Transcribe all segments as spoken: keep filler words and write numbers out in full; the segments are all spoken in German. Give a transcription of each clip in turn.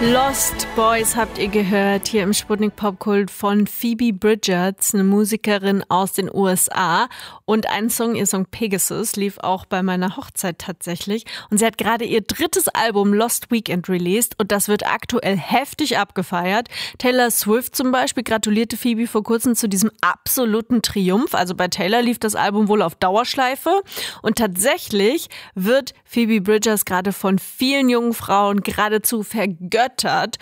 Lost Boys habt ihr gehört, hier im Sputnik Popkult von Phoebe Bridgers, eine Musikerin aus den U S A. Und ein Song, ihr Song Pegasus, lief auch bei meiner Hochzeit tatsächlich. Und sie hat gerade ihr drittes Album Lost Weekend released und das wird aktuell heftig abgefeiert. Taylor Swift zum Beispiel gratulierte Phoebe vor kurzem zu diesem absoluten Triumph. Also bei Taylor lief das Album wohl auf Dauerschleife. Und tatsächlich wird Phoebe Bridgers gerade von vielen jungen Frauen geradezu vergöttert.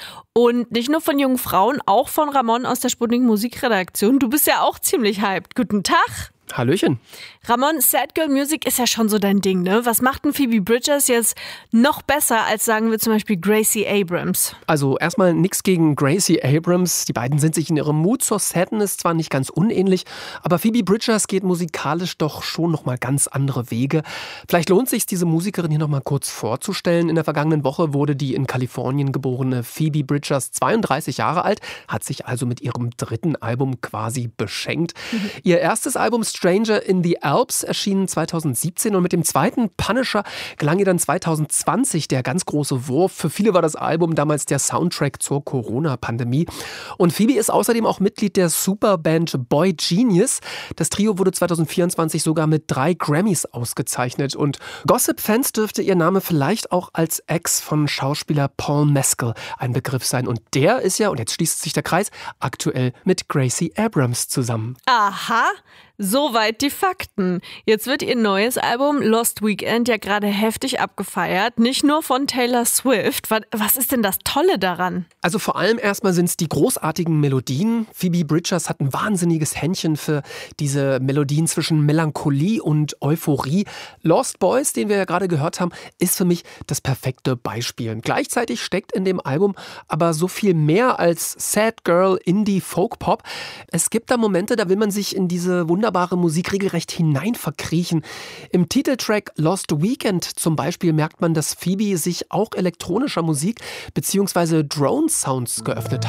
Und nicht nur von jungen Frauen, auch von Ramon aus der Sputnik Musikredaktion. Du bist ja auch ziemlich hyped. Guten Tag. Hallöchen. Ramon, Sad Girl Music ist ja schon so dein Ding, ne? Was macht denn Phoebe Bridgers jetzt noch besser als, sagen wir zum Beispiel, Gracie Abrams? Also erstmal nichts gegen Gracie Abrams. Die beiden sind sich in ihrem Mut zur Sadness zwar nicht ganz unähnlich, aber Phoebe Bridgers geht musikalisch doch schon nochmal ganz andere Wege. Vielleicht lohnt es sich, diese Musikerin hier nochmal kurz vorzustellen. In der vergangenen Woche wurde die in Kalifornien geborene Phoebe Bridgers zweiunddreißig Jahre alt, hat sich also mit ihrem dritten Album quasi beschenkt. Mhm. Ihr erstes Album Stranger in the Alps erschien zweitausendsiebzehn und mit dem zweiten Punisher gelang ihr dann zweitausendzwanzig der ganz große Wurf. Für viele war das Album damals der Soundtrack zur Corona-Pandemie. Und Phoebe ist außerdem auch Mitglied der Superband Boy Genius. Das Trio wurde zweitausendvierundzwanzig sogar mit drei Grammys ausgezeichnet. Und Gossip-Fans dürfte ihr Name vielleicht auch als Ex von Schauspieler Paul Mescal ein Begriff sein. Und der ist ja, und jetzt schließt sich der Kreis, aktuell mit Gracie Abrams zusammen. Aha. Soweit die Fakten. Jetzt wird ihr neues Album Lost Weekend ja gerade heftig abgefeiert. Nicht nur von Taylor Swift. Was ist denn das Tolle daran? Also vor allem erstmal sind es die großartigen Melodien. Phoebe Bridgers hat ein wahnsinniges Händchen für diese Melodien zwischen Melancholie und Euphorie. Lost Boys, den wir ja gerade gehört haben, ist für mich das perfekte Beispiel. Gleichzeitig steckt in dem Album aber so viel mehr als Sad Girl, Indie, Folk, Pop. Es gibt da Momente, da will man sich in diese wunderbare Musik regelrecht hinein verkriechen. Im Titeltrack Lost Weekend zum Beispiel merkt man, dass Phoebe sich auch elektronischer Musik bzw. Drone-Sounds geöffnet hat.